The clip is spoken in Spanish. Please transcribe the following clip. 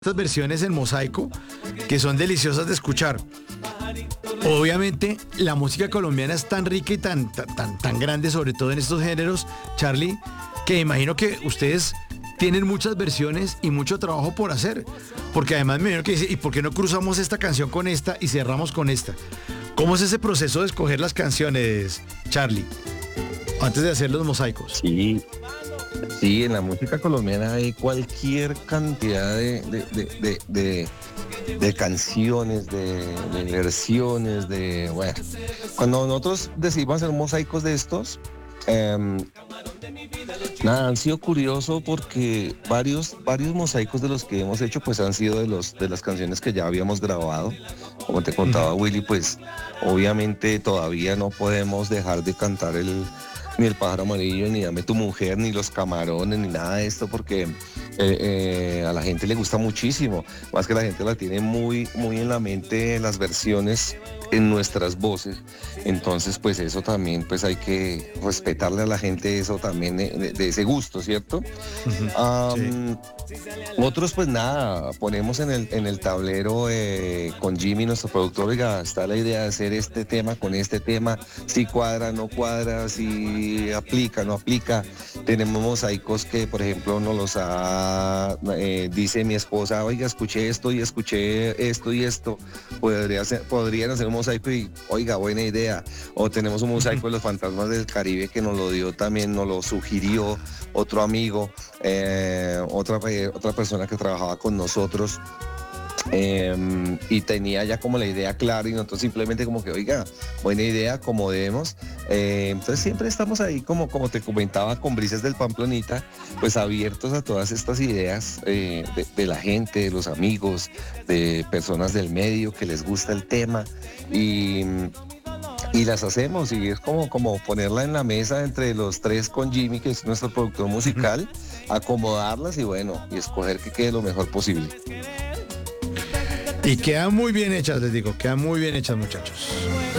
Estas versiones en mosaico que son deliciosas de escuchar. Obviamente la música colombiana es tan rica y tan grande, sobre todo en estos géneros, Charlie, que imagino que ustedes tienen muchas versiones y mucho trabajo por hacer, porque además me imagino que dice, ¿y por qué no cruzamos esta canción con esta y cerramos con esta? ¿Cómo es ese proceso de escoger las canciones, Charlie, antes de hacer los mosaicos? Sí, sí, en la música colombiana hay cualquier cantidad de canciones, de versiones, bueno. Cuando nosotros decidimos hacer mosaicos de estos, nada, han sido curioso porque varios mosaicos de los que hemos hecho pues han sido de las canciones que ya habíamos grabado. Como te contaba Willy, pues obviamente todavía no podemos dejar de cantar ni el pájaro amarillo, ni Dame tu mujer, ni los camarones, ni nada de esto, porque a la gente le gusta muchísimo. Más que la gente la tiene muy en la mente las versiones en nuestras voces. Entonces, pues eso también, pues hay que respetarle a la gente eso también de ese gusto, ¿cierto? Sí. Otros, pues nada, ponemos en el tablero con Jimmy, nuestro productor, oiga, está la idea de hacer este tema con este tema, si cuadra, no cuadra, si aplica, no aplica. Tenemos mosaicos que, por ejemplo, dice mi esposa, oiga, escuché esto y escuché esto y esto, podrían hacer un mosaico y, oiga, buena idea. O tenemos un mosaico de los fantasmas del Caribe que nos lo dio también, nos lo sugirió otro amigo, otra persona que trabajaba con nosotros. Y tenía ya como la idea clara y nosotros simplemente como que, oiga, buena idea, acomodemos. Entonces siempre estamos ahí, como te comentaba, con Brisas del Pamplonita, pues abiertos a todas estas ideas de la gente, de los amigos, de personas del medio que les gusta el tema y las hacemos, y es como ponerla en la mesa entre los tres con Jimmy, que es nuestro productor musical, acomodarlas y bueno, y escoger que quede lo mejor posible. Y quedan muy bien hechas, les digo, quedan muy bien hechas, muchachos.